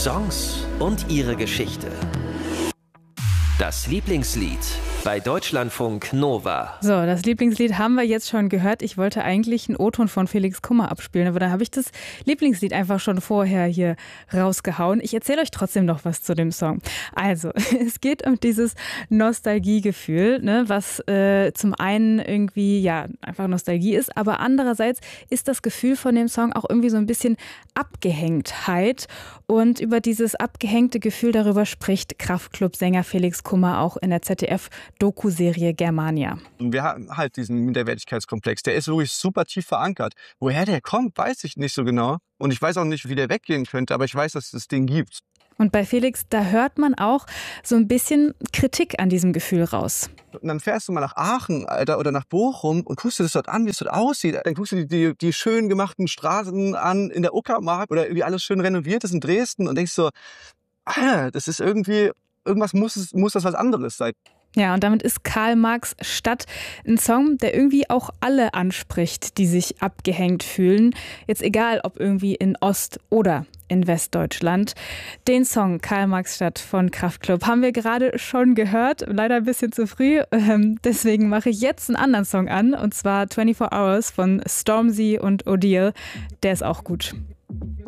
Songs und ihre Geschichte. Das Lieblingslied bei Deutschlandfunk Nova. So, das Lieblingslied haben wir jetzt schon gehört. Ich wollte eigentlich einen O-Ton von Felix Kummer abspielen, aber dann habe ich das Lieblingslied einfach schon vorher hier rausgehauen. Ich erzähle euch trotzdem noch was zu dem Song. Also, es geht um dieses Nostalgiegefühl, ne, was zum einen irgendwie ja einfach Nostalgie ist, aber andererseits ist das Gefühl von dem Song auch irgendwie so ein bisschen Abgehängtheit. Und über dieses abgehängte Gefühl, darüber spricht Kraftklub-Sänger Felix Kummer auch in der ZDF-Doku-Serie Germania. Wir haben halt diesen Minderwertigkeitskomplex, der ist wirklich super tief verankert. Woher der kommt, weiß ich nicht so genau. Und ich weiß auch nicht, wie der weggehen könnte, aber ich weiß, dass es das Ding gibt. Und bei Felix, da hört man auch so ein bisschen Kritik an diesem Gefühl raus. Und dann fährst du mal nach Aachen, Alter, oder nach Bochum und guckst dir das dort an, wie es dort aussieht. Dann guckst du dir die schön gemachten Straßen an in der Uckermark oder wie alles schön renoviert ist in Dresden und denkst so, Alter, das ist irgendwie, irgendwas muss das was anderes sein. Ja, und damit ist Karl Marx Stadt ein Song, der irgendwie auch alle anspricht, die sich abgehängt fühlen. Jetzt egal, ob irgendwie in Ost- oder in Westdeutschland. Den Song Karl Marx Stadt von Kraftklub haben wir gerade schon gehört. Leider ein bisschen zu früh. Deswegen mache ich jetzt einen anderen Song an. Und zwar 24 Hours von Stormzy und Odile. Der ist auch gut.